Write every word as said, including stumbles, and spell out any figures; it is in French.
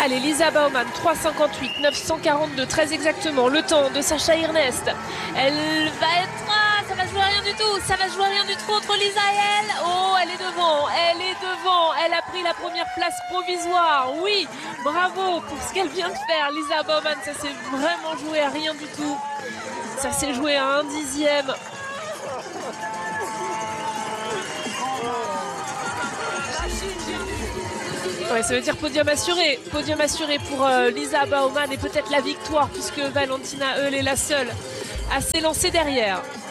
Allez, Lisa Baumann, trois cinquante-huit, neuf cent quarante-deux, très exactement, le temps de Sacha Irnest. Elle va être... Ah, ça va jouer à rien du tout, ça va jouer à rien du tout entre Lisa et elle. Oh, elle est devant, elle est devant, elle a pris la première place provisoire. Oui, bravo pour ce qu'elle vient de faire, Lisa Baumann, ça s'est vraiment joué à rien du tout. Ça s'est joué à un dixième. Ouais, ça veut dire podium assuré. Podium assuré pour euh, Lisa Baumann et peut-être la victoire puisque Valentina Höll est la seule à s'élancer derrière.